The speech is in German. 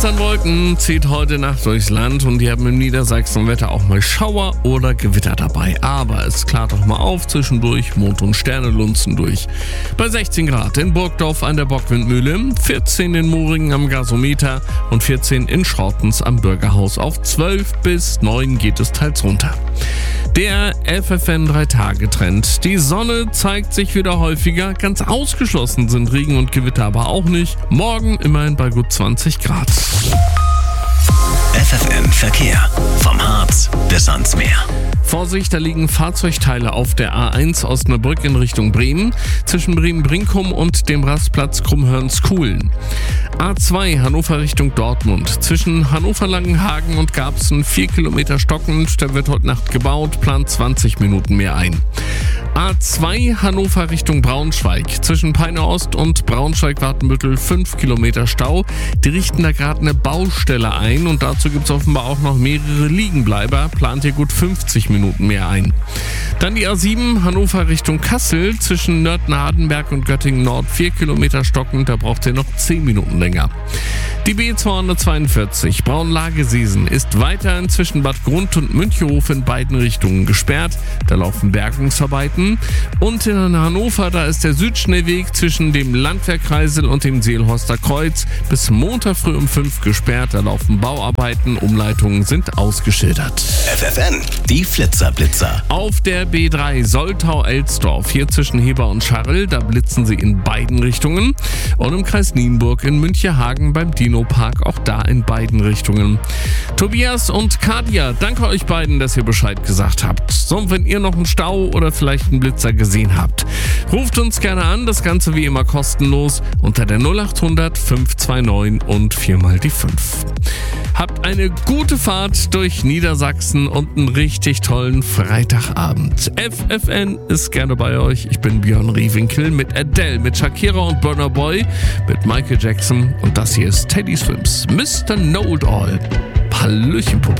Einiges an Wolken zieht heute Nacht durchs Land und die haben im Niedersachsen-Wetter auch mal Schauer oder Gewitter dabei. Aber es klart auch mal auf, zwischendurch Mond- und Sterne lunzen durch. Bei 16 Grad in Burgdorf an der Bockwindmühle, 14 in Moringen am Gasometer und 14 in Schortens am Bürgerhaus. Auf 12 bis 9 geht es teils runter. Der FFN 3-Tage-Trend. Die Sonne zeigt sich wieder häufiger. Ganz ausgeschlossen sind Regen und Gewitter aber auch nicht. Morgen immerhin bei gut 20 Grad. FFN Verkehr. Vom Harz bis ans Meer. Vorsicht, da liegen Fahrzeugteile auf der A1 Osnabrück in Richtung Bremen, zwischen Bremen-Brinkum und dem Rastplatz Krummhörnskuhlen. A2 Hannover Richtung Dortmund, zwischen Hannover-Langenhagen und Garbsen 4 Kilometer stockend, da wird heute Nacht gebaut, plant 20 Minuten mehr ein. A2 Hannover Richtung Braunschweig, zwischen Peine Ost und Braunschweig-Wartenbüttel 5 Kilometer Stau. Die richten da gerade eine Baustelle ein und dazu gibt es offenbar auch noch mehrere Liegenbleiber, plant hier gut 50 Minuten mehr ein. Dann die A7 Hannover Richtung Kassel, zwischen Nörten-Hardenberg und Göttingen Nord 4 Kilometer stockend, da braucht ihr noch 10 Minuten länger. Die B242 Braunlage-Seesen ist weiterhin zwischen Bad Grund und Münchehof in beiden Richtungen gesperrt. Da laufen Bergungsarbeiten. Und in Hannover, da ist der Südschnellweg zwischen dem Landwehrkreisel und dem Seelhorster Kreuz bis Montag früh um 5 gesperrt. Da laufen Bauarbeiten, Umleitungen sind ausgeschildert. FFN, die Flitzer-Blitzer. Auf der B3 Soltau-Elsdorf, hier zwischen Heber und Scharl, da blitzen sie in beiden Richtungen. Und im Kreis Nienburg in Münchehagen beim Dino-Park, auch da in beiden Richtungen. Tobias und Kadia, danke euch beiden, dass ihr Bescheid gesagt habt. So, und wenn ihr noch einen Stau oder vielleicht einen Blitzer gesehen habt, ruft uns gerne an, das Ganze wie immer kostenlos unter der 0800 529 und 4 mal die 5. Habt eine gute Fahrt durch Niedersachsen und einen richtig tollen Freitagabend. FFN ist gerne bei euch. Ich bin Björn Riewinkel mit Adele, mit Shakira und Burna Boy, mit Michael Jackson und das hier ist Teddy Swims, Mr. Know-It-All. Hallöchen, Puppe.